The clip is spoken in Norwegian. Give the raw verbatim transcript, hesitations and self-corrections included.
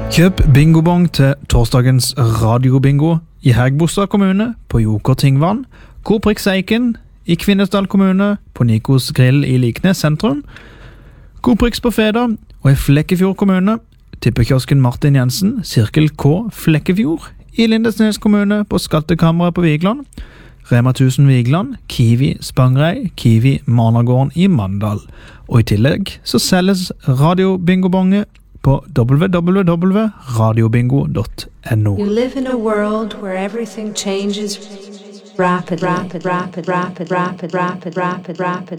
Kjøp bingobong til torsdagens radiobingo i Hægebostad kommune på Joker Tingvann, Koprix Eiken i Kvinesdal kommune på Nikos Grill i Liknes sentrum, Koprix på Feda og i Flekkefjord kommune, tippekiosken Martin Jensen, Sirkel K Flekkefjord i Lindesnes kommune på Skattekammeret på Vigland, Rema tusen Vigland, Kiwi Spangrei, Kiwi Managården i Mandal. Og i tillegg så selges radiobingobonge på w w w punktum radiobingo punktum no. You live in a world where everything changes rapidly, rapid, rapid, rapid, rapid, rapid, rapid, rapid.